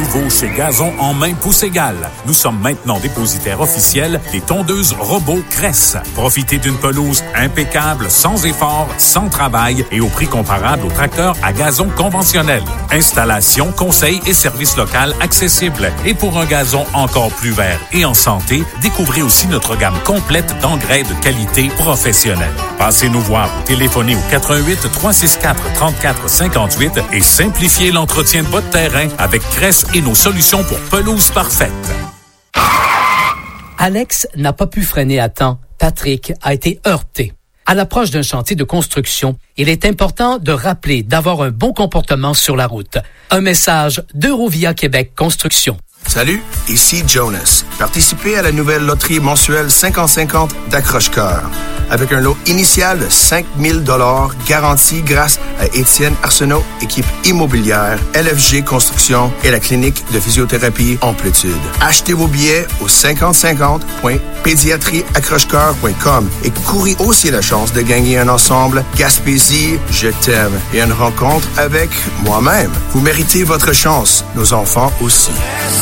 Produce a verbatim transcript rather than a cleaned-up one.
nouveau chez Gazon en main pouce égale. Nous sommes maintenant dépositaires officiels des tondeuses robots Cress. Profitez d'une pelouse impeccable, sans effort, sans travail et au prix comparable aux tracteurs à gazon conventionnel. Installation, conseil et service local accessibles. Et pour un gazon encore plus vert et en santé, découvrez aussi notre gamme complète d'engrais de qualité professionnelle. Passez nous voir ou téléphonez au quatre un huit, trois six quatre, trente-quatre cinquante-huit et simplifiez l'entretien de votre terrain avec Cress et nos solutions pour pelouse parfaite. Alex n'a pas pu freiner à temps. Patrick a été heurté. À l'approche d'un chantier de construction, il est important de rappeler d'avoir un bon comportement sur la route. Un message d'Eurovia Québec Construction. Salut, ici Jonas. Participez à la nouvelle loterie mensuelle cinquante cinquante d'Accroche-Cœur. Avec un lot initial de cinq mille dollars garanti grâce à Étienne Arsenault, équipe immobilière, L F G Construction et la clinique de physiothérapie Amplitude. Achetez vos billets au cinquante cinquante point pédiatrie accroche cœur point com et courez aussi la chance de gagner un ensemble Gaspésie, je t'aime et une rencontre avec moi-même. Vous méritez votre chance, nos enfants aussi.